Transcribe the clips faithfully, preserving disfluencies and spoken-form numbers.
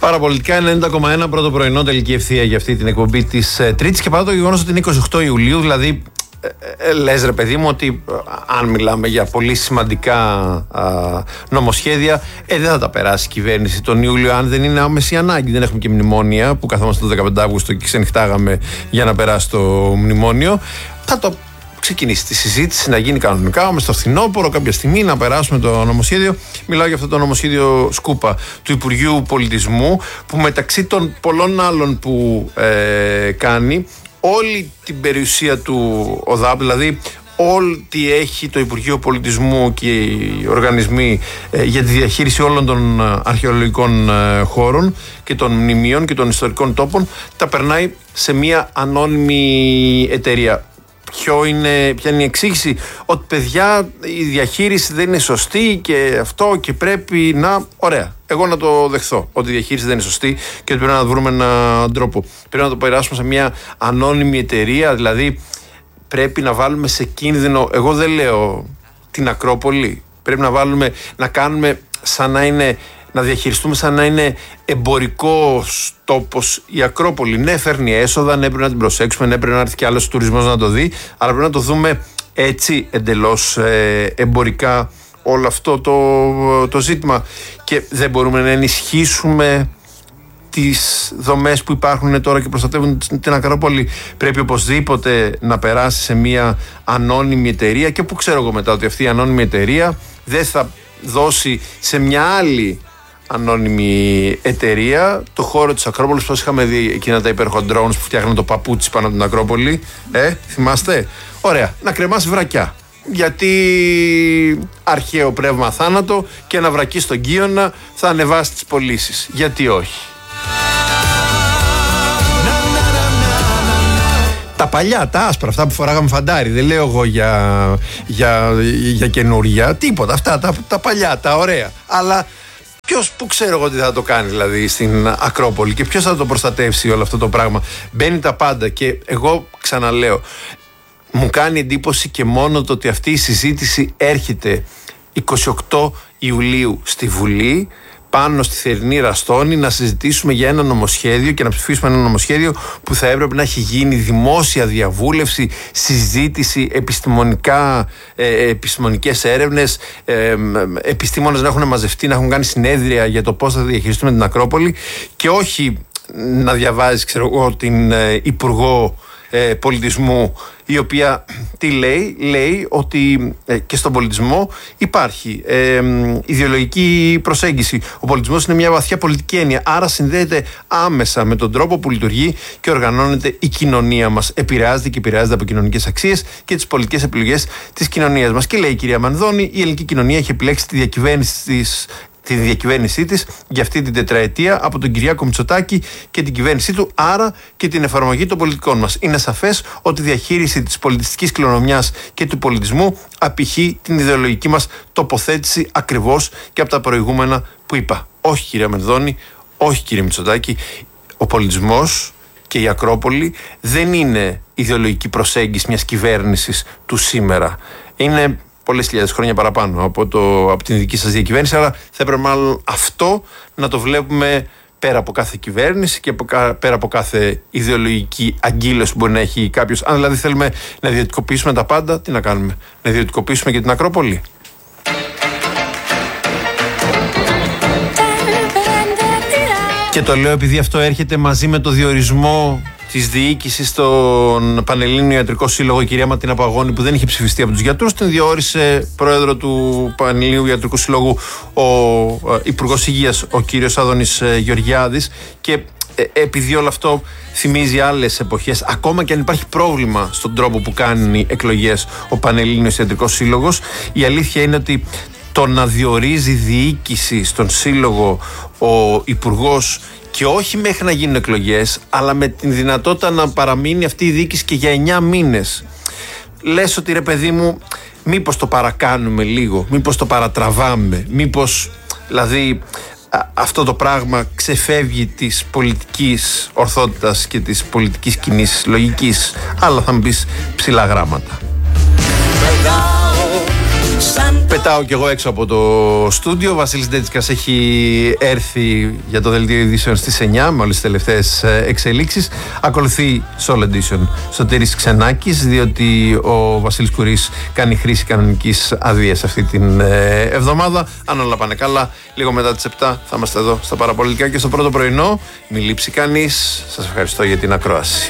Παραπολιτικά ενενήντα κόμμα ένα, πρώτο πρωινό, τελική ευθεία για αυτή την εκπομπή της ε, Τρίτης. Και παρά το γεγονός ότι είναι είκοσι οκτώ Ιουλίου, δηλαδή ε, ε, λες ρε παιδί μου ότι ε, αν μιλάμε για πολύ σημαντικά ε, νομοσχέδια, ε, δεν θα τα περάσει η κυβέρνηση τον Ιούλιο αν δεν είναι άμεση ανάγκη. Δεν έχουμε και μνημόνια που καθόμαστε το δεκαπέντε Αυγούστου και ξενυχτάγαμε για να περάσει το μνημόνιο. Θα το ξεκινήσει τη συζήτηση, να γίνει κανονικά, με στο φθινόπωρο κάποια στιγμή να περάσουμε το νομοσχέδιο. Μιλάω για αυτό το νομοσχέδιο Σκούπα του Υπουργείου Πολιτισμού, που μεταξύ των πολλών άλλων που ε, κάνει, όλη την περιουσία του ΟΔΑΠ, δηλαδή ό,τι έχει το Υπουργείο Πολιτισμού και οι οργανισμοί ε, για τη διαχείριση όλων των αρχαιολογικών ε, χώρων και των μνημείων και των ιστορικών τόπων, τα περνάει σε μια ανώνυμη εταιρεία. Ποιο είναι, ποια είναι η εξήγηση? Ότι παιδιά, η διαχείριση δεν είναι σωστή και αυτό και πρέπει να... Ωραία, εγώ να το δεχθώ ότι η διαχείριση δεν είναι σωστή και ότι πρέπει να βρούμε έναν τρόπο. Πρέπει να το περάσουμε σε μια ανώνυμη εταιρεία, δηλαδή πρέπει να βάλουμε σε κίνδυνο, εγώ δεν λέω την Ακρόπολη, πρέπει να βάλουμε, να κάνουμε σαν να είναι... να διαχειριστούμε σαν να είναι εμπορικός τόπος η Ακρόπολη. Ναι, φέρνει έσοδα, ναι, πρέπει να την προσέξουμε, ναι, πρέπει να έρθει και άλλος τουρισμός να το δει, αλλά πρέπει να το δούμε έτσι εντελώς ε, εμπορικά όλο αυτό το, το ζήτημα. Και δεν μπορούμε να ενισχύσουμε τις δομές που υπάρχουν τώρα και προστατεύουν την Ακρόπολη. Πρέπει οπωσδήποτε να περάσει σε μια ανώνυμη εταιρεία, και που ξέρω εγώ μετά ότι αυτή η ανώνυμη εταιρεία δεν θα δώσει σε μια άλλη ανώνυμη εταιρεία το χώρο της Ακρόπολης, πως είχαμε δει εκείνα τα υπέροχα drones που φτιάχναν το παπούτσι πάνω από την Ακρόπολη. Ε, θυμάστε? Ωραία, να κρεμάσει βρακιά. Γιατί αρχαίο πνεύμα θάνατο, και ένα βρακί στον Κύωνα θα ανεβάσει τις πωλήσεις. Γιατί όχι? Τα παλιά, τα άσπρα, αυτά που φοράγαμε φαντάρι, δεν λέω εγώ για, για, για καινούργια, τίποτα. Αυτά τα, τα παλιά, τα ωραία. Αλλά ποιος, που ξέρω εγώ τι θα το κάνει δηλαδή στην Ακρόπολη και ποιος θα το προστατεύσει όλο αυτό το πράγμα? Μπαίνει τα πάντα. Και εγώ ξαναλέω, μου κάνει εντύπωση και μόνο το ότι αυτή η συζήτηση έρχεται είκοσι οκτώ Ιουλίου στη Βουλή, πάνω στη θερινή Ραστόνη, να συζητήσουμε για ένα νομοσχέδιο και να ψηφίσουμε ένα νομοσχέδιο που θα έπρεπε να έχει γίνει δημόσια διαβούλευση, συζήτηση, επιστημονικά, ε, επιστημονικές έρευνες, ε, επιστήμονες να έχουν μαζευτεί, να έχουν κάνει συνέδρια για το πώς θα διαχειριστούμε την Ακρόπολη, και όχι να διαβάζει, ξέρω εγώ, την ε, Υπουργό ε, Πολιτισμού, η οποία τι λέει? Λέει ότι ε, και στον πολιτισμό υπάρχει ε, ιδεολογική προσέγγιση. Ο πολιτισμός είναι μια βαθιά πολιτική έννοια, άρα συνδέεται άμεσα με τον τρόπο που λειτουργεί και οργανώνεται η κοινωνία μας. Επηρεάζεται και επηρεάζεται από κοινωνικές αξίες και τις πολιτικές επιλογές της κοινωνίας μας. Και λέει η κυρία Μανδώνη, η ελληνική κοινωνία έχει επιλέξει τη διακυβέρνηση της τη διακυβέρνησή της για αυτή την τετραετία από τον Κυριάκο Μητσοτάκη και την κυβέρνησή του, άρα και την εφαρμογή των πολιτικών μας. Είναι σαφές ότι η διαχείριση της πολιτιστικής κληρονομιάς και του πολιτισμού απηχεί την ιδεολογική μας τοποθέτηση ακριβώς και από τα προηγούμενα που είπα. Όχι, κυρία Μενδώνη, όχι, κύριε Μητσοτάκη, ο πολιτισμός και η Ακρόπολη δεν είναι ιδεολογική προσέγγιση μιας κυβέρνησης του σήμερα. Είναι πολλές χιλιάδες χρόνια παραπάνω από, το, από την δική σας διακυβέρνηση, αλλά θα έπρεπε μάλλον αυτό να το βλέπουμε πέρα από κάθε κυβέρνηση και από, πέρα από κάθε ιδεολογική αγκύλωση που μπορεί να έχει κάποιος. Αν δηλαδή θέλουμε να ιδιωτικοποιήσουμε τα πάντα, τι να κάνουμε? Να ιδιωτικοποιήσουμε και την Ακρόπολη? Και το λέω επειδή αυτό έρχεται μαζί με το διορισμό της διοίκησης στον Πανελλήνιο Ιατρικό Σύλλογο, η κυρία Ματίνα Παγώνη, που δεν είχε ψηφιστεί από τους γιατρούς. Την διόρισε πρόεδρο του Πανελλήνιου Ιατρικού Συλλόγου ο Υπουργός Υγείας, ο κύριος Άδωνης Γεωργιάδης. Και επειδή όλο αυτό θυμίζει άλλες εποχές, ακόμα και αν υπάρχει πρόβλημα στον τρόπο που κάνει εκλογές ο Πανελλήνιος Ιατρικός Σύλλογος, η αλήθεια είναι ότι το να διορίζει διοίκηση στον Σύλλογο ο Υπουργός, και όχι μέχρι να γίνουν εκλογές, αλλά με την δυνατότητα να παραμείνει αυτή η διοίκηση και για εννιά μήνες. Λες ότι ρε παιδί μου, μήπως το παρακάνουμε λίγο, μήπως το παρατραβάμε, μήπως δηλαδή α, αυτό το πράγμα ξεφεύγει της πολιτικής ορθότητας και της πολιτικής κοινής λογικής. Αλλά θα μου πεις ψηλά γράμματα. Πετάω κι εγώ έξω από το στούντιο. Ο Βασίλης Ντέτσικας έχει έρθει για το δελτίο ειδήσεων στις εννιά με όλες τις τελευταίες εξελίξεις. Ακολουθεί Soul Edition Σωτήρης Ξενάκης, διότι ο Βασίλης Κουρής κάνει χρήση κανονικής αδείας αυτή την εβδομάδα. Αν όλα πάνε καλά, λίγο μετά τις επτά θα είμαστε εδώ στα Παραπολιτικά και στο πρώτο πρωινό. Μην λείψει κανείς. Σας ευχαριστώ για την ακρόαση.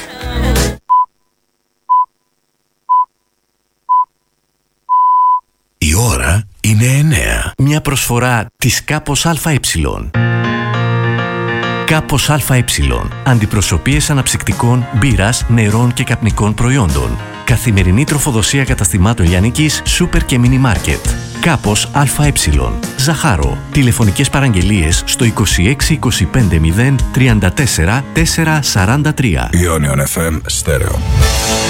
Η ώρα είναι εννέα. Μια προσφορά της Κάπος ΑΕ. Κάπος ΑΕ. Αντιπροσωπείες αναψυκτικών, μπύρας, νερών και καπνικών προϊόντων. Καθημερινή τροφοδοσία καταστημάτων λιανικής, σούπερ και μίνι μάρκετ. Κάπος ΑΕ. Ζαχάρο. Τηλεφωνικές παραγγελίες στο είκοσι έξι είκοσι πέντε μηδέν τριάντα τέσσερα τετρακόσια σαράντα τρία. Ionion εφ εμ Stereo.